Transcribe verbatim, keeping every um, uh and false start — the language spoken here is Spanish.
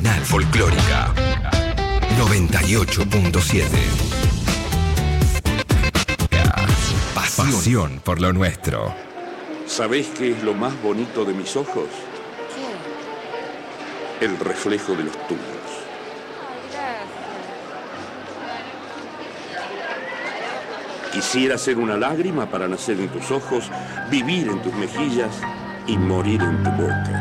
Nacional Folclórica noventa y ocho punto siete. Pasión. Pasión por lo nuestro. ¿Sabés qué es lo más bonito de mis ojos? ¿Qué? El reflejo de los tuyos. Quisiera ser una lágrima para nacer en tus ojos, vivir en tus mejillas y morir en tu boca.